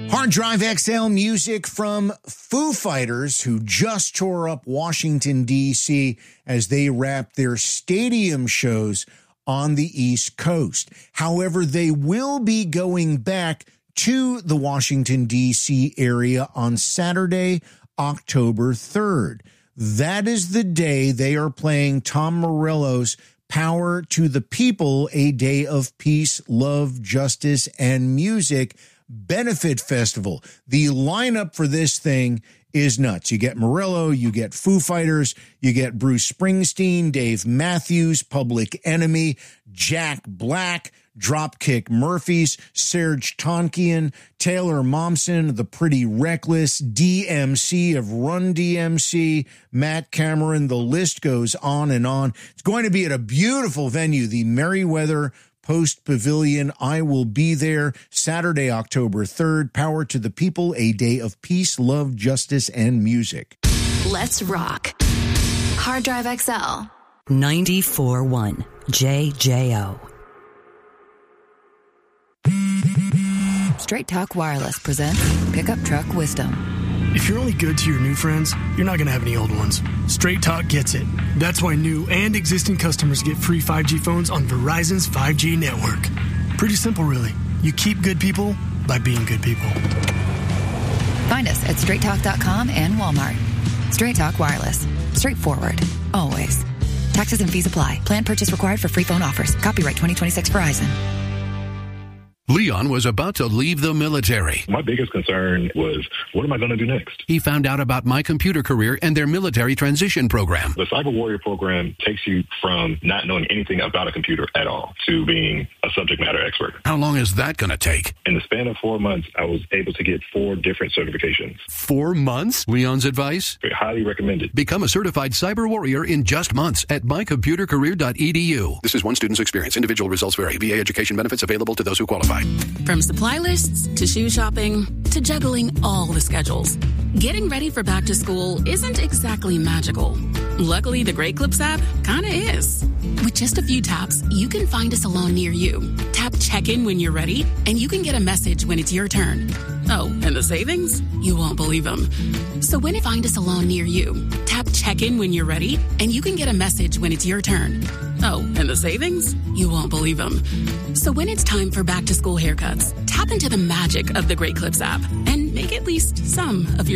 Hard Drive XL music from Foo Fighters, who just tore up Washington, D.C. as they wrapped their stadium shows on the East Coast. However, they will be going back to the Washington, D.C. area on Saturday, October 3rd. That is the day they are playing Tom Morello's Power to the People, a day of peace, love, justice, and music benefit festival. The lineup for this thing is nuts. You get Morello, you get Foo Fighters, you get Bruce Springsteen, Dave Matthews, Public Enemy, Jack Black, Dropkick Murphys, Serge Tankian, Taylor Momsen, The Pretty Reckless, DMC of Run DMC, Matt Cameron. The list goes on and on. It's going to be at a beautiful venue, the Merriweather Post Pavilion. I will be there Saturday, October 3rd. Power to the People, a day of peace, love, justice, and music. Let's rock. Hard Drive XL. 94.1 JJO. Straight Talk Wireless presents Pickup Truck Wisdom. If you're only good to your new friends, you're not going to have any old ones. Straight Talk gets it. That's why new and existing customers get free 5G phones on Verizon's 5G network. Pretty simple, really. You keep good people by being good people. Find us at straighttalk.com and Walmart. Straight Talk Wireless. Straightforward. Always. Taxes and fees apply. Plan purchase required for free phone offers. Copyright 2026 Verizon. Leon was about to leave the military. My biggest concern was, what am I going to do next? He found out about My Computer Career and their military transition program. The Cyber Warrior program takes you from not knowing anything about a computer at all to being a subject matter expert. How long is that going to take? In the span of 4 months, I was able to get 4 different certifications. 4 months? Leon's advice? Highly recommended. Become a certified cyber warrior in just months at mycomputercareer.edu. This is one student's experience. Individual results vary. VA education benefits available to those who qualify. From supply lists to shoe shopping to juggling all the schedules, getting ready for back to school isn't exactly magical. Luckily, the Great Clips app kinda is. With just a few taps, you can find a salon near you. Tap check-in when you're ready, and you can get a message when it's your turn. Oh, and the savings? You won't believe them. So when you find a salon near you, tap check-in when you're ready, and you can get a message when it's your turn. Oh, and the savings? You won't believe them. So when it's time for back-to-school haircuts, tap into the magic of the Great Clips app and make at least some of your